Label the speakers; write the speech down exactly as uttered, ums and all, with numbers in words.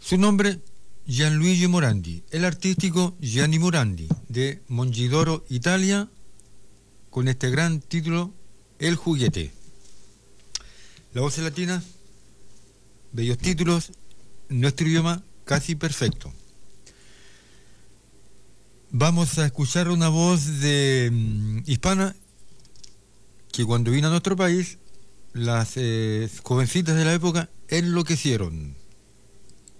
Speaker 1: Su nombre, Gianluigi Morandi. El artístico, Gianni Morandi, de Mongidoro, Italia, con este gran título, El juguete. La voz latina, bellos títulos, nuestro idioma casi perfecto. Vamos a escuchar una voz de um, hispana que cuando vino a nuestro país, las eh, jovencitas de la época enloquecieron.